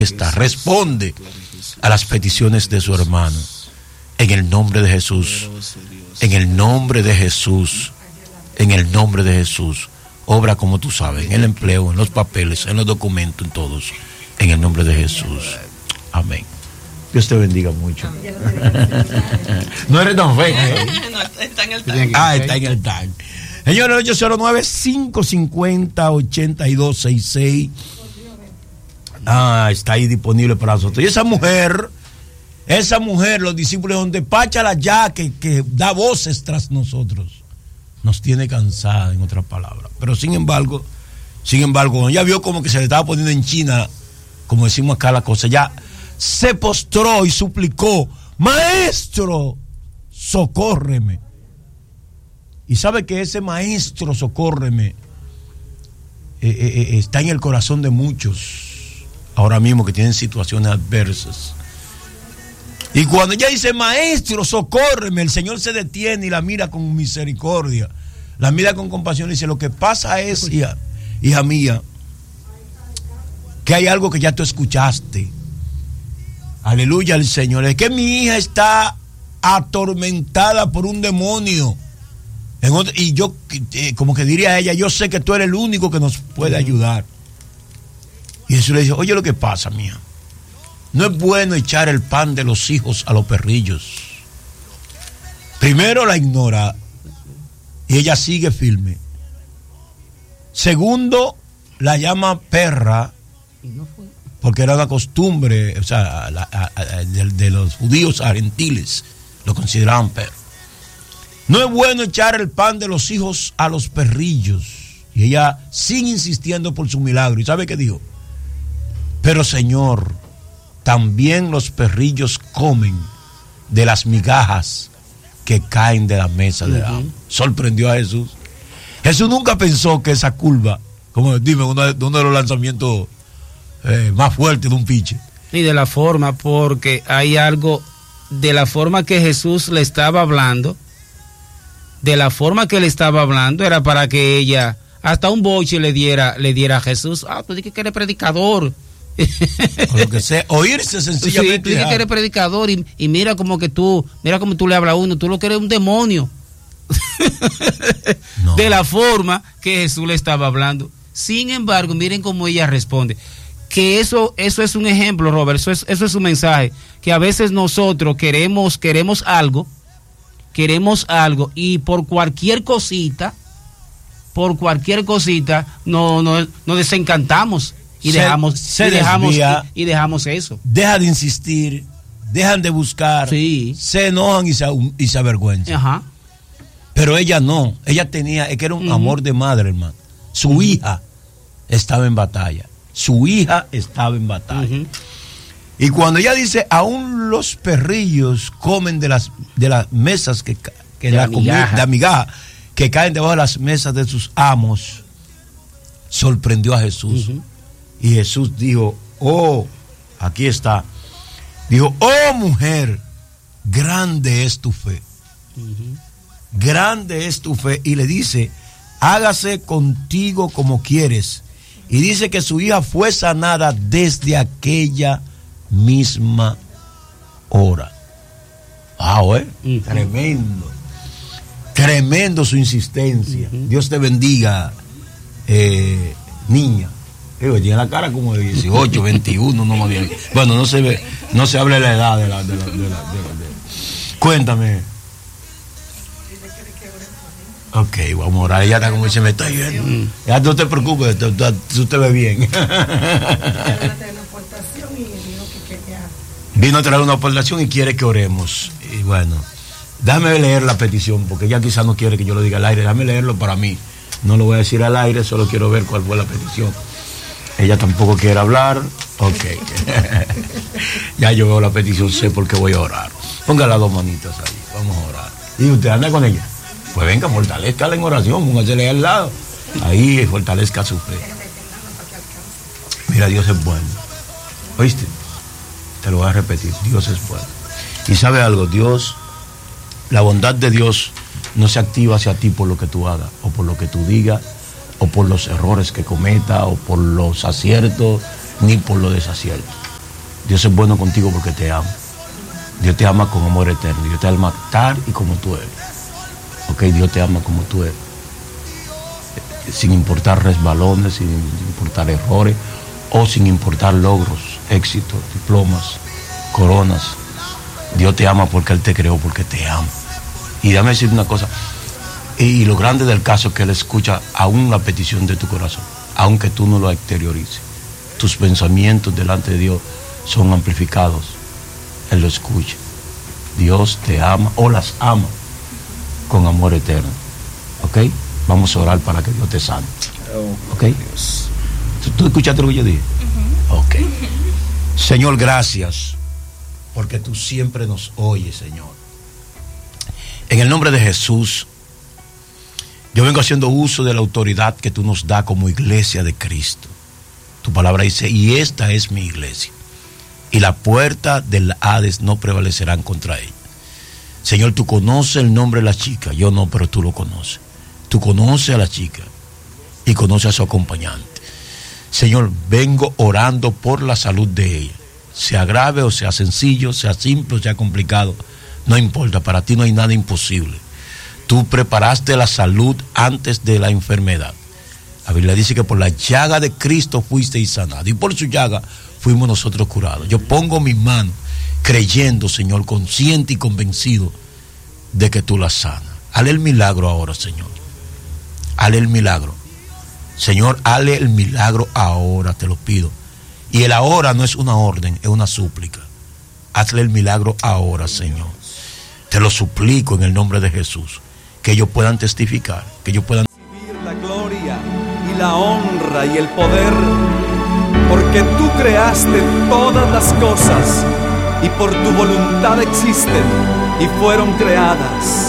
responde a las peticiones de su hermano. En el nombre de Jesús, en el nombre de Jesús, en el nombre de Jesús. Obra como tú sabes, en el empleo, en los papeles, en los documentos, en todos. En el nombre de Jesús. Amén. Dios te bendiga mucho. No eres tan feo. No, está en el tag. Está en el tag. Señores, 809-550-8266. Está ahí disponible para nosotros. Y esa mujer, los discípulos, donde Páchala ya, que da voces tras nosotros, nos tiene cansada, en otras palabras. Pero sin embargo, ella vio como que se le estaba poniendo en China, como decimos acá la cosa, ya se postró y suplicó: Maestro, socórreme. Y sabe que ese Maestro, socórreme, está en el corazón de muchos ahora mismo que tienen situaciones adversas. Y cuando ella dice: Maestro, socórreme, el Señor se detiene y la mira con misericordia, la mira con compasión y dice: lo que pasa es, hija mía, que hay algo que ya tú escuchaste. Aleluya al Señor. Es que mi hija está atormentada por un demonio. Y yo, como que diría a ella: yo sé que tú eres el único que nos puede ayudar. Y Jesús le dice: oye, lo que pasa, mía, no es bueno echar el pan de los hijos a los perrillos. Primero, la ignora y ella sigue firme. Segundo, la llama perra, porque era una costumbre, o sea, de los judíos gentiles, lo consideraban perro. No es bueno echar el pan de los hijos a los perrillos. Y ella sigue insistiendo por su milagro. ¿Y sabe qué dijo? Pero Señor, también los perrillos comen de las migajas que caen de la mesa de amo. Sorprendió a Jesús. Jesús nunca pensó que esa curva, como dime, uno de los lanzamientos más fuertes de un piche. Y de la forma, porque hay algo, de la forma que Jesús le estaba hablando, era para que ella, hasta un boche le diera a Jesús: tú dices que eres predicador. O lo que sea, oírse sencillamente. Sí, tú dices que eres predicador y mira como tú le hablas a uno, tú lo que eres un demonio. No. De la forma que Jesús le estaba hablando. Sin embargo, miren cómo ella responde. Que eso es un ejemplo, Robert, eso es un mensaje, que a veces nosotros queremos algo y por cualquier cosita nos desencantamos y dejamos eso. Deja de insistir, dejan de buscar, sí, se enojan y se avergüenzan. Ajá. Pero ella no, ella tenía, es que era un amor de madre, hermano. Su hija estaba en batalla. Y cuando ella dice: aún los perrillos comen de las mesas de la migaja que caen debajo de las mesas de sus amos, sorprendió a Jesús. Y Jesús dijo: aquí está. Dijo: oh mujer, grande es tu fe. Grande es tu fe. Y le dice: hágase contigo como quieres. Y dice que su hija fue sanada desde aquella misma hora. Tremendo su insistencia. Dios te bendiga, niña. Tiene la cara como de 18, 21, no más bien. Bueno, no se ve, no se habla de la edad de la. Cuéntame. Ok, vamos a orar. Ella está como dice: me está yendo. Ya no te preocupes, tú te ves bien. Vino a traer una aportación y quiere que oremos. Y bueno, déjame leer la petición, porque ella quizás no quiere que yo lo diga al aire. Déjame leerlo para mí. No lo voy a decir al aire, solo quiero ver cuál fue la petición. Ella tampoco quiere hablar. Ok. Ya yo veo la petición, sé por qué voy a orar. Ponga las dos manitas ahí, vamos a orar. ¿Y usted anda con ella? Pues venga, fortalezcala en oración, póngasele al lado. Ahí fortalezca su fe. Mira, Dios es bueno. ¿Oíste? Te lo voy a repetir, Dios es bueno. Y sabe algo, Dios, la bondad de Dios no se activa hacia ti por lo que tú hagas, o por lo que tú digas, o por los errores que cometa, o por los aciertos, ni por los desaciertos. Dios es bueno contigo porque te ama. Dios te ama con amor eterno. Dios te ama tal y como tú eres. Ok, Dios te ama como tú eres. Sin importar resbalones, sin importar errores, o sin importar logros, éxitos, diplomas, coronas. Dios te ama porque Él te creó, porque te ama. Y déjame decir una cosa, y lo grande del caso es que Él escucha aún la petición de tu corazón, aunque tú no lo exteriorices. Tus pensamientos delante de Dios son amplificados. Él lo escucha. Dios te ama o las ama con amor eterno. ¿Ok? Vamos a orar para que Dios te sane. ¿Ok? ¿Tú escuchaste lo que yo dije? Ok. Señor, gracias, porque tú siempre nos oyes, Señor. En el nombre de Jesús, yo vengo haciendo uso de la autoridad que tú nos das como iglesia de Cristo. Tu palabra dice, y esta es mi iglesia, y la puerta del Hades no prevalecerán contra ella. Señor, tú conoces el nombre de la chica, yo no, pero tú lo conoces. Tú conoces a la chica y conoces a su acompañante. Señor, vengo orando por la salud de ella, sea grave o sea sencillo, sea simple o sea complicado, no importa, para ti no hay nada imposible. Tú preparaste la salud antes de la enfermedad. La Biblia dice que por la llaga de Cristo fuisteis sanados, y por su llaga fuimos nosotros curados. Yo pongo mis manos creyendo, Señor, consciente y convencido de que tú la sanas. Hale el milagro ahora, Señor. Hale el milagro. Señor, hale el milagro ahora, te lo pido. Y el ahora no es una orden, es una súplica. Hazle el milagro ahora, Señor. Te lo suplico en el nombre de Jesús. Que ellos puedan testificar, que ellos puedan recibir la gloria y la honra y el poder, porque tú creaste todas las cosas y por tu voluntad existen y fueron creadas.